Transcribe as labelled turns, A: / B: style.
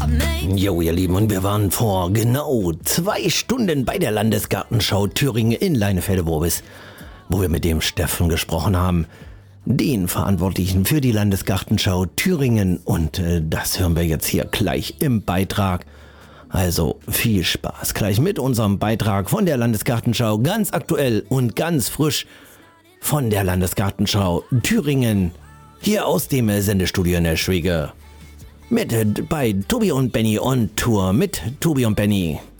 A: Jo, ihr Lieben, und wir waren vor genau 2 Stunden bei der Landesgartenschau Thüringen in Leinefelde-Worbis, wo wir mit dem Steffen gesprochen haben, den Verantwortlichen für die Landesgartenschau Thüringen. Und das hören wir jetzt hier gleich im Beitrag. Also viel Spaß gleich mit unserem Beitrag von der Landesgartenschau, ganz aktuell und ganz frisch von der Landesgartenschau Thüringen, hier aus dem Sendestudio in der Schwege. Mit bei Tobi und Benny on Tour mit Tobi und Benny.